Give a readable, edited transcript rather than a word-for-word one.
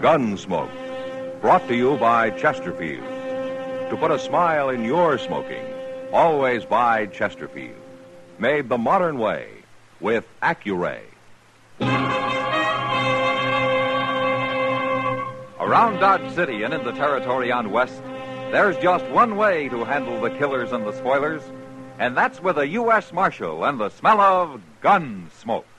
Gunsmoke, brought to you by Chesterfield. To put a smile in your smoking, always buy Chesterfield. Made the modern way with Accuray. Around Dodge City and in the territory on West, there's just one way to handle the killers and the spoilers, and that's with a U.S. Marshal and the smell of gun smoke.